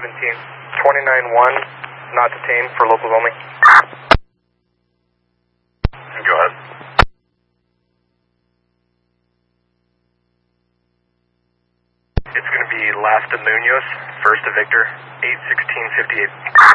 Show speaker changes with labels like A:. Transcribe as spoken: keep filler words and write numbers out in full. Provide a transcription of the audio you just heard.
A: seventeen. twenty-nine one, not detained for locals only.
B: Go ahead.
A: It's going to be last to Munoz, first to Victor, eight sixteen fifty-eight.